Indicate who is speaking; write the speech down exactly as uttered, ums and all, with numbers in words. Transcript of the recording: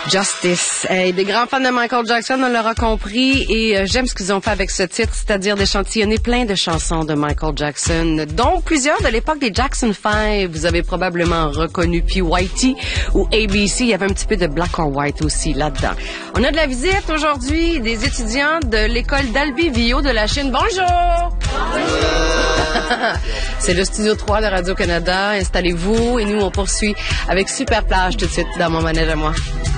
Speaker 1: Justice. Hey, des grands fans de Michael Jackson, on l'aura compris, et euh, j'aime ce qu'ils ont fait avec ce titre, c'est-à-dire d'échantillonner plein de chansons de Michael Jackson, dont plusieurs de l'époque des Jackson five. Vous avez probablement reconnu P Y T ou A B C. Il y avait un petit peu de Black or White aussi là-dedans. On a de la visite aujourd'hui des étudiants de l'école d'Albi Vio de la Chine. Bonjour! C'est le Studio trois de Radio-Canada. Installez-vous et nous, on poursuit avec Super Plage tout de suite dans mon manège à moi.